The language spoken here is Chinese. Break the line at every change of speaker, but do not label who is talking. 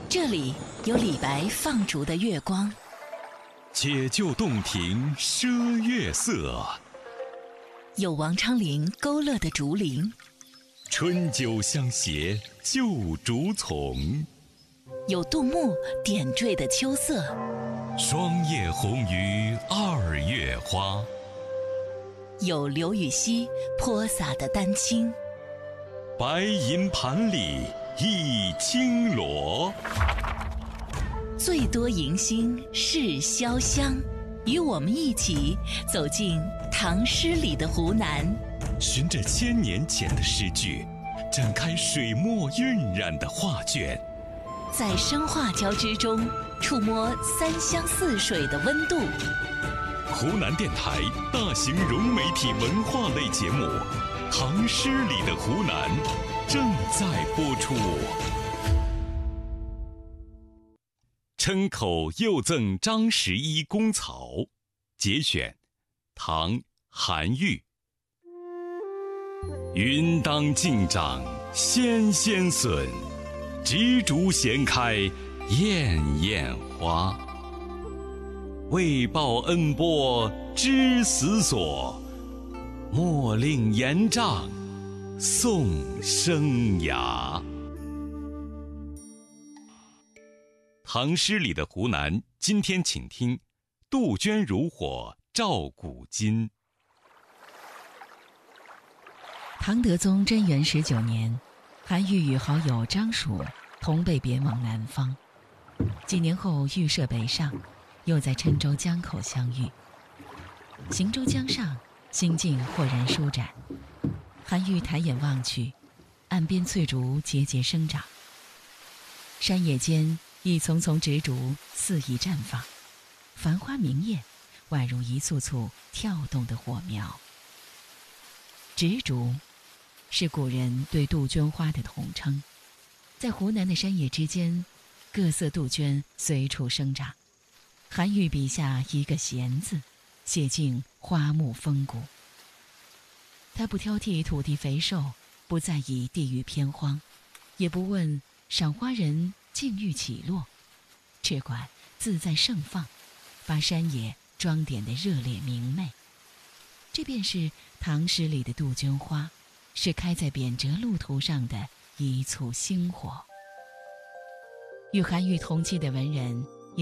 这里有李白放逐的月光，
解救洞庭赊月色，
有王昌龄勾勒的竹林，
春酒相携旧竹丛，
有杜牧点缀的秋色，
霜叶红于二月花，
有刘禹锡泼洒的丹青，
白银盘里一青螺。
最多迎新是潇湘，与我们一起走进唐诗里的湖南，
循着1000年前的诗句，展开水墨晕染的画卷，
在声画交织中触摸三湘四水的温度。
湖南电台大型融媒体文化类节目《唐诗里的湖南》正在播出。郴口又赠张11公曹，节选，唐·韩愈。云当镜长纤纤笋，执竹闲开艳艳花。为报恩波知死所，莫令严杖送生涯。唐诗里的湖南，今天请听杜鹃如火照古今。
唐德宗贞元19年，韩愈与好友张曙同被贬往南方，几年后预设北上，又在郴州江口相遇。行舟江上，心境豁然舒展。韩愈抬眼望去，岸边翠竹节节生长，山野间一丛丛植竹肆意绽放，繁花明艳，宛如一簇簇跳动的火苗。植竹是古人对杜鹃花的统称，在湖南的山野之间，各色杜鹃随处生长。韩愈笔下一个闲字，写尽花木风骨。他不挑剔土地肥瘦，不在意地域偏荒，也不问赏花人境遇起落，只管自在盛放，把山野装点得热烈明媚。这便是唐诗里的杜鹃花，是开在贬谪路途上的一簇星火。与韩愈同期的文人